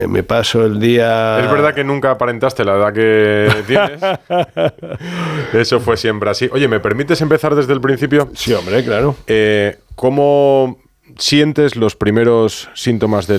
Me paso el día... Es verdad que nunca aparentaste la edad que tienes. Eso fue siempre así. Oye, ¿me permites empezar desde el principio? Sí, hombre, claro. ¿Cómo sientes los primeros síntomas del